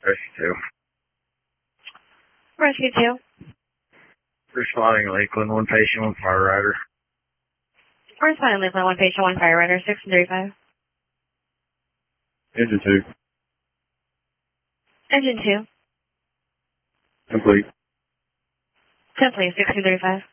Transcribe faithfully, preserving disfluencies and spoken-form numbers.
Rescue two. Rescue two. Responding Lakeland, one patient, one fire rider. Responding Lakeland, one patient, one fire rider, six three five. Engine two. Engine two. Complete. Complete, six two three five.